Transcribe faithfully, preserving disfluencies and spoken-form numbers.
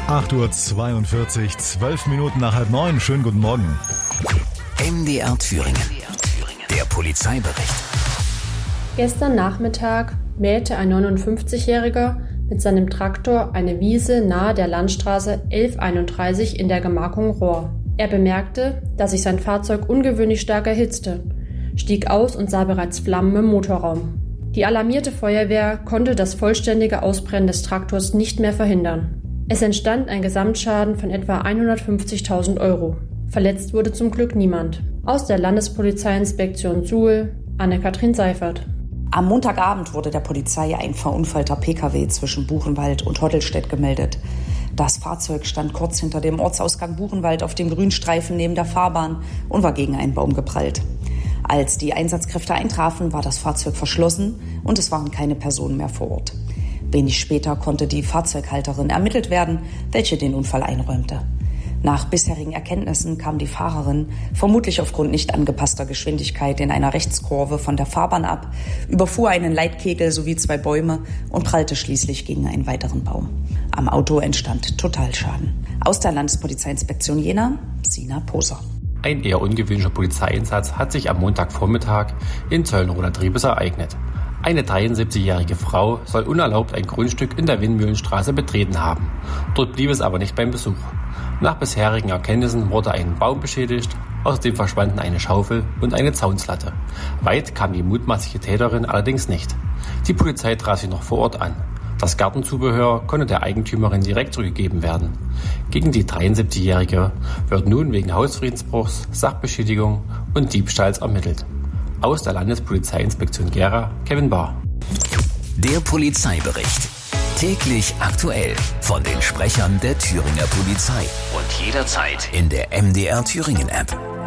acht Uhr zweiundvierzig, zwölf Minuten nach halb neun. Schönen guten Morgen. M D R Thüringen. Der Polizeibericht. Gestern Nachmittag mähte ein neunundfünfzigjähriger mit seinem Traktor eine Wiese nahe der Landstraße elf einunddreißig in der Gemarkung Rohr. Er bemerkte, dass sich sein Fahrzeug ungewöhnlich stark erhitzte, stieg aus und sah bereits Flammen im Motorraum. Die alarmierte Feuerwehr konnte das vollständige Ausbrennen des Traktors nicht mehr verhindern. Es entstand ein Gesamtschaden von etwa hundertfünfzigtausend Euro. Verletzt wurde zum Glück niemand. Aus der Landespolizeiinspektion Suhl, Anne-Kathrin Seifert. Am Montagabend wurde der Polizei ein verunfallter Pkw zwischen Buchenwald und Hottelstedt gemeldet. Das Fahrzeug stand kurz hinter dem Ortsausgang Buchenwald auf dem Grünstreifen neben der Fahrbahn und war gegen einen Baum geprallt. Als die Einsatzkräfte eintrafen, war das Fahrzeug verschlossen und es waren keine Personen mehr vor Ort. Wenig später konnte die Fahrzeughalterin ermittelt werden, welche den Unfall einräumte. Nach bisherigen Erkenntnissen kam die Fahrerin vermutlich aufgrund nicht angepasster Geschwindigkeit in einer Rechtskurve von der Fahrbahn ab, überfuhr einen Leitkegel sowie zwei Bäume und prallte schließlich gegen einen weiteren Baum. Am Auto entstand Totalschaden. Aus der Landespolizeiinspektion Jena, Sina Poser. Ein eher ungewöhnlicher Polizeieinsatz hat sich am Montagvormittag in Zöllnroda-Triebes ereignet. Eine dreiundsiebzigjährige Frau soll unerlaubt ein Grundstück in der Windmühlenstraße betreten haben. Dort blieb es aber nicht beim Besuch. Nach bisherigen Erkenntnissen wurde ein Baum beschädigt, außerdem verschwanden eine Schaufel und eine Zaunslatte. Weit kam die mutmaßliche Täterin allerdings nicht. Die Polizei traf sie noch vor Ort an. Das Gartenzubehör konnte der Eigentümerin direkt zurückgegeben werden. Gegen die dreiundsiebzigjährige wird nun wegen Hausfriedensbruchs, Sachbeschädigung und Diebstahls ermittelt. Aus der Landespolizeiinspektion Gera, Kevin Bahr. Der Polizeibericht. Täglich aktuell von den Sprechern der Thüringer Polizei. Und jederzeit in der M D R Thüringen App.